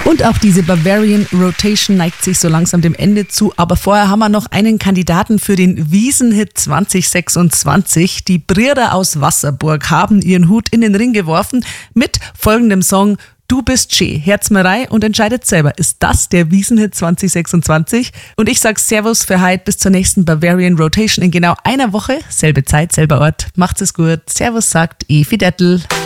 Und auch diese Bavarian Rotation neigt sich so langsam dem Ende zu. Aber vorher haben wir noch einen Kandidaten für den Wiesenhit 2026. Die Brierer aus Wasserburg haben ihren Hut in den Ring geworfen mit folgendem Song: Du bist schön, Herz mir rein und entscheidet selber. Ist das der Wiesenhit 2026? Und ich sag Servus für heute, bis zur nächsten Bavarian Rotation in genau einer Woche. Selbe Zeit, selber Ort. Macht's es gut. Servus sagt Evi Dettel.